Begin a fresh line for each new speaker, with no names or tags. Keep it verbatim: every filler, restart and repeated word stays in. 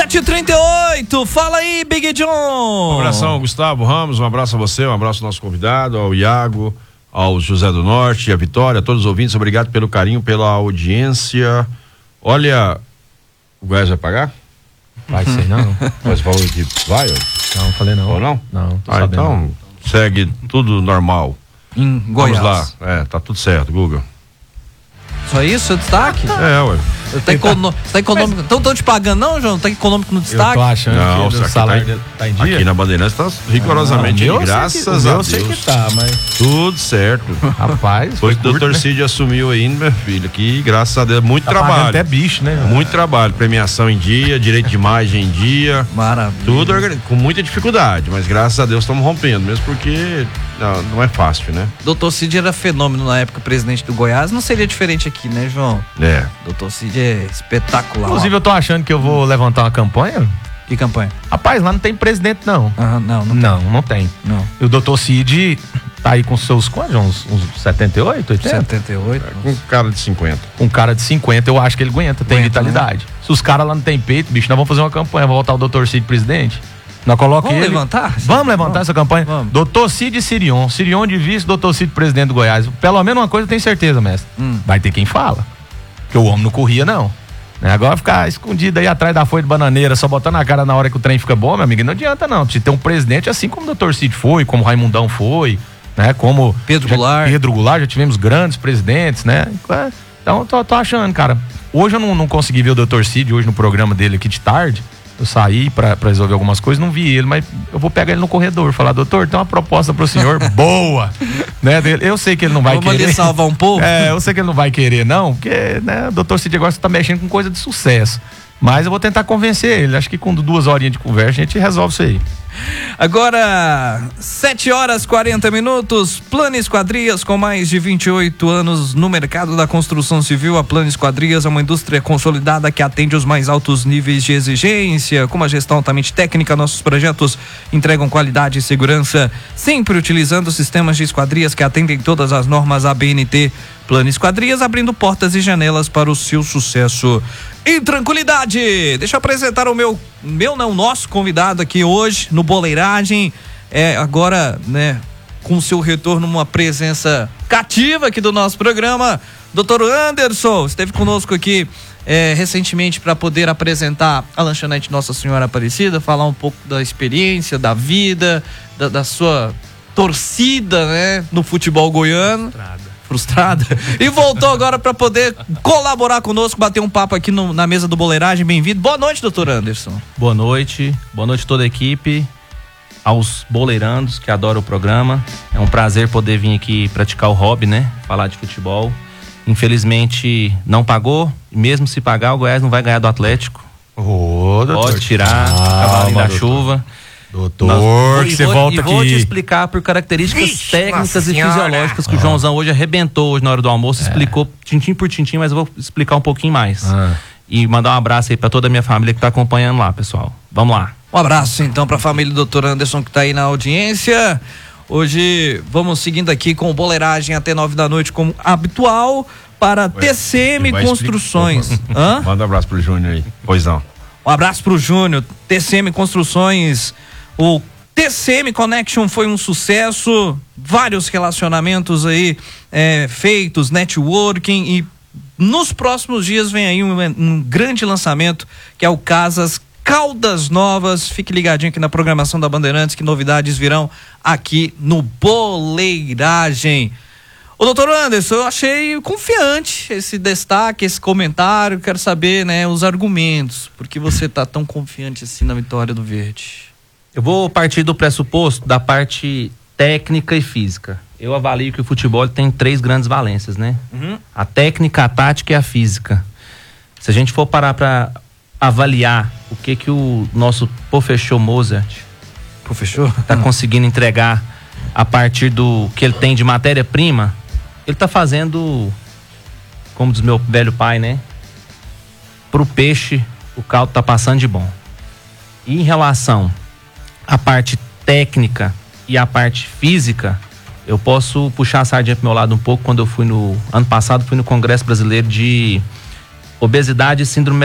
sete e trinta e oito, fala aí, Big John.
Um abração, Gustavo Ramos, um abraço a você, um abraço ao nosso convidado, ao Iago, ao José do Norte, a Vitória, a todos os ouvintes, obrigado pelo carinho, pela audiência. Olha, o Goiás vai pagar?
Vai ser não.
Mas falou que vai?
Não, falei não.
Ou não?
Não, tô
ah,
sabendo.
Então, segue tudo normal.
Em Goiás.
Vamos lá, é, tá tudo certo, Google.
Só isso, seu destaque?
É, ué.
Tá, econo... tá econômico. Então estão te pagando não, João? Tá econômico no destaque?
Eu tô achando
não,
que
o
salário
tá,
dele tá em dia.
Aqui na Bandeirantes tá rigorosamente,
ah,
graças
que,
a Deus.
Eu sei que tá, mas...
Tudo certo.
Rapaz,
depois que o doutor
né?
Cid assumiu aí, meu filho, aqui, graças a Deus, muito
tá
trabalho.
Até bicho, né?
Muito trabalho, premiação em dia, direito de imagem em dia.
Maravilha.
Tudo com muita dificuldade, mas graças a Deus estamos rompendo, mesmo porque não, não é fácil, né?
Doutor Cid era fenômeno na época, presidente do Goiás, não seria diferente aqui, né, João?
É.
Doutor Cid é espetacular.
Inclusive, eu tô achando que eu vou levantar uma campanha.
Que campanha?
Rapaz, lá não tem presidente, não.
Ah, não, não,
não, não tem.
Não.
E o doutor Cid tá aí com seus quantos? Uns, uns setenta e oito, oitenta?
setenta e oito.
Com um cara de cinquenta.
Um cara de cinquenta, eu acho que ele aguenta, tem
Aguenta,
vitalidade. Né? Se os caras lá não tem peito, bicho, nós vamos fazer uma campanha, vamos voltar o doutor Cid presidente. Nós coloca
Vamos
ele.
levantar?
Vamos levantar
Vamos.
essa campanha.
Vamos.
doutor Cid e Sirion. Sirion de vice, doutor Cid presidente do Goiás. Pelo menos uma coisa eu tenho certeza, mestre.
Hum.
Vai ter quem fala. Porque o homem não corria, não. Né? Agora ficar escondido aí atrás da folha de bananeira, só botando a cara na hora que o trem fica bom, meu amigo, não adianta não. Precisa ter um presidente assim como o doutor Cid foi, como o Raimundão foi, né? Como
Pedro
já,
Goulart.
Pedro Goulart, já tivemos grandes presidentes, né? Então, tô, tô achando, cara. Hoje eu não, não consegui ver o doutor Cid hoje no programa dele aqui de tarde. Eu saí pra, pra resolver algumas coisas, não vi ele, mas eu vou pegar ele no corredor, falar, doutor, tem uma proposta pro senhor boa, né? Eu sei que ele não vai
Vamos
querer.
ali salvar um pouco?
É, eu sei que ele não vai querer, não, porque, né, o doutor Cid agora tá mexendo com coisa de sucesso. Mas eu vou tentar convencer ele. Acho que com duas horinhas de conversa a gente resolve isso aí.
Agora, sete horas e quarenta minutos. Plano Esquadrias, com mais de vinte e oito anos no mercado da construção civil. A Plano Esquadrias é uma indústria consolidada que atende os mais altos níveis de exigência. Com uma gestão altamente técnica, nossos projetos entregam qualidade e segurança, sempre utilizando sistemas de esquadrias que atendem todas as normas A B N T. Plano Esquadrias, abrindo portas e janelas para o seu sucesso e tranquilidade. Deixa eu apresentar o meu, meu não, nosso convidado aqui hoje no Boleiragem. É, agora, né, com seu retorno, uma presença cativa aqui do nosso programa. doutor Anderson esteve conosco aqui é, recentemente para poder apresentar a lanchonete Nossa Senhora Aparecida, falar um pouco da experiência, da vida, da, da sua torcida, né, no futebol goiano. Frustrada. E voltou agora para poder colaborar conosco, bater um papo aqui no, na mesa do Boleiragem. Bem-vindo. Boa noite, doutor Anderson.
Boa noite. Boa noite a toda a equipe, aos boleirandos que adoram o programa. É um prazer poder vir aqui praticar o hobby, né? Falar de futebol. Infelizmente não pagou. Mesmo se pagar, o Goiás não vai ganhar do Atlético.
Ô, doutor.
Pode tirar,
ah,
cavalinho da
doutor.
chuva.
Doutor,
Nós,
que
e
você
vou,
volta
e
aqui.
vou te explicar por características
Vixe,
técnicas e
Senhora.
fisiológicas que
ah.
o Joãozão hoje arrebentou hoje na hora do almoço, é. explicou tintim por tintim, mas eu vou explicar um pouquinho mais.
Ah.
E mandar um abraço aí pra toda a minha família que tá acompanhando lá, pessoal. Vamos lá.
Um abraço então para a família do doutor Anderson que tá aí na audiência. Hoje vamos seguindo aqui com o Boleiragem até nove da noite como habitual para
Ué,
T C M
vai
Construções.
explicar.
Hã?
Manda um abraço pro Júnior aí. Pois não.
Um abraço pro Júnior, T C M Construções. O T C M Connection foi um sucesso, vários relacionamentos aí é, feitos, networking, e nos próximos dias vem aí um, um grande lançamento que é o Casas Caldas Novas. Fique ligadinho aqui na programação da Bandeirantes que novidades virão aqui no Boleiragem. Ô doutor Anderson, eu achei confiante esse destaque, esse comentário. Quero saber, né, os argumentos, por que você tá tão confiante assim na vitória do Verde?
Eu vou partir do pressuposto da parte técnica e física. Eu avalio que o futebol tem três grandes valências, né?
Uhum.
A técnica, a tática e a física. Se a gente for parar para avaliar o que que o nosso professor Mozart
Professor?
tá conseguindo entregar a partir do que ele tem de matéria-prima, ele tá fazendo, como diz meu velho pai, né? Pro peixe, o caldo tá passando de bom. E em relação à parte técnica e à parte física, eu posso puxar a sardinha pro meu lado um pouco. Quando eu fui no ano passado, fui no Congresso Brasileiro de Obesidade e Síndrome